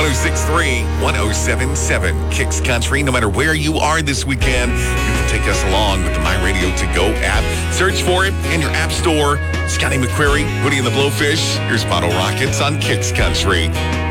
106.3, 107.7 Kicks Country. No matter where you are this weekend, you can take us along with the My Radio To Go app. Search for it in your app store. Scotty McCreery, Woody and the Blowfish. Here's Bottle Rockets on Kicks Country.